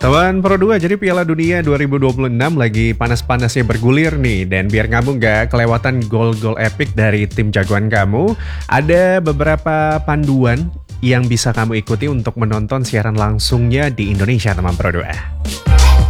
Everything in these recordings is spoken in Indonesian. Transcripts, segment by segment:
Teman Pro 2, jadi Piala Dunia 2026 lagi panas-panasnya bergulir nih. Dan biar kamu nggak kelewatan gol-gol epic dari tim jagoan kamu, ada beberapa panduan yang bisa kamu ikuti untuk menonton siaran langsungnya di Indonesia, teman Pro 2.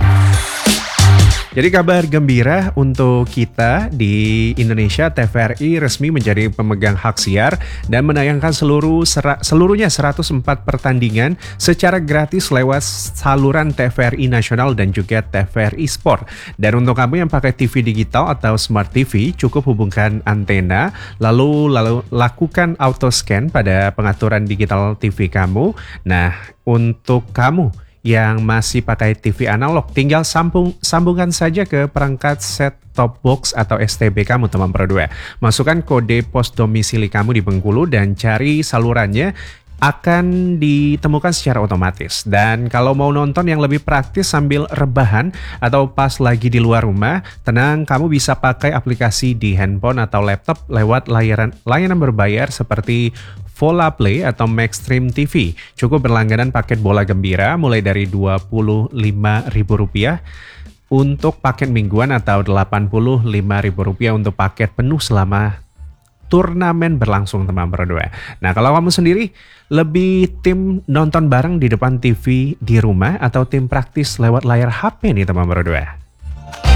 Jadi kabar gembira untuk kita di Indonesia, TVRI resmi menjadi pemegang hak siar dan menayangkan seluruhnya 104 pertandingan secara gratis lewat saluran TVRI Nasional dan juga TVRI Sport. Dan untuk kamu yang pakai TV digital atau Smart TV, cukup hubungkan antena, lalu lakukan auto scan pada pengaturan digital TV kamu. Nah, untuk kamu yang masih pakai TV analog, tinggal sambungkan saja ke perangkat set-top box atau STB kamu, teman Pro 2. Masukkan kode pos domisili kamu di Bengkulu dan cari salurannya, akan ditemukan secara otomatis. Dan kalau mau nonton yang lebih praktis sambil rebahan atau pas lagi di luar rumah, tenang, kamu bisa pakai aplikasi di handphone atau laptop lewat layanan berbayar seperti Vola Play atau Maxstream TV. Cukup berlangganan paket bola gembira mulai dari Rp25.000 untuk paket mingguan atau Rp85.000 untuk paket penuh selama turnamen berlangsung, teman Pro 2. Nah, kalau kamu sendiri lebih tim nonton bareng di depan TV di rumah atau tim praktis lewat layar HP nih, teman Pro 2?